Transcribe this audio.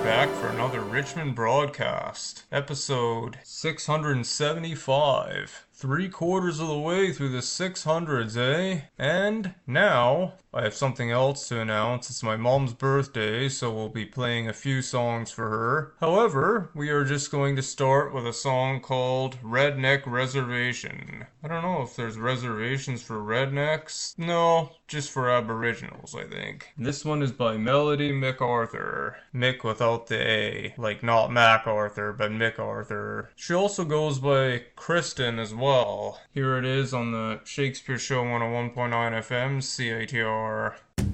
back for another Richmond broadcast, episode 675. 3/4 of the way through the 600s, eh? And now, I have something else to announce. It's my mom's birthday, so we'll be playing a few songs for her. However, we are just going to start with a song called Redneck Reservation. I don't know if there's reservations for rednecks. No, just for aboriginals, I think. This one is by Melody MacArthur. Mick without the A. Like not MacArthur, but MacArthur. She also goes by Kristen as well. Here it is on the Shakespeare Show 101.9 FM, CITR.